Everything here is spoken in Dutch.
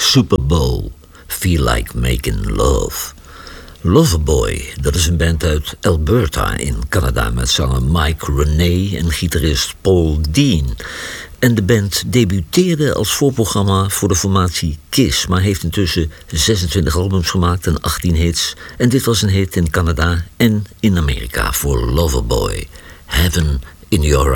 Super Bowl, Feel Like Making Love. Loverboy, dat is een band uit Alberta in Canada met zanger Mike Renee en gitarist Paul Dean. En de band debuteerde als voorprogramma voor de formatie Kiss, maar heeft intussen 26 albums gemaakt en 18 hits. En dit was een hit in Canada en in Amerika voor Loverboy, Heaven in Your